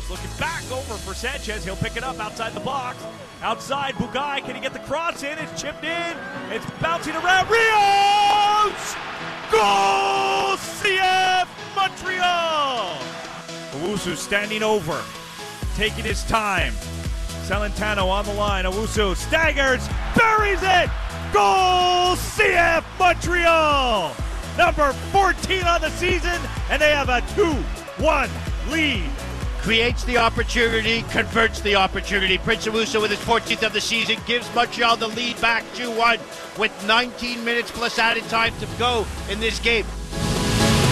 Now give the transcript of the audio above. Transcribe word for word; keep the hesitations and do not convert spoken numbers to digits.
Rios looking back over for Sanchez. He'll pick it up outside the box. Outside, Bugai. Can he get the cross in? It's chipped in. It's bouncing around. Rios! Goal! C F Montreal! Owusu standing over, taking his time. Celentano on the line. Owusu staggers, buries it! Goal! C F Montreal! Number fourteen on the season, and they have a two one lead. Creates the opportunity, converts the opportunity. Prince Owusu with his fourteenth of the season gives Montreal the lead back two one with nineteen minutes plus added time to go in this game.